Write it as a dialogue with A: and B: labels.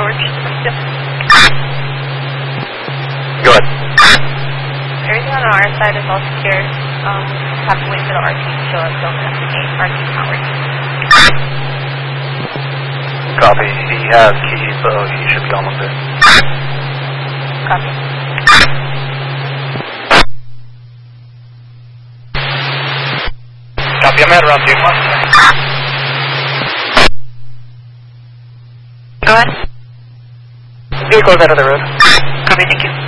A: George. Yep.
B: Go ahead.
A: Everything on our side is all secure. Have to wait for the RT to show up. Don't investigate. RT's not working.
B: Copy. He has keys, so he should be almost there.
A: Copy.
B: Copy. I'm at around 2.
A: Go ahead.
B: Vehicle's out of the road.
A: Copy. Thank you.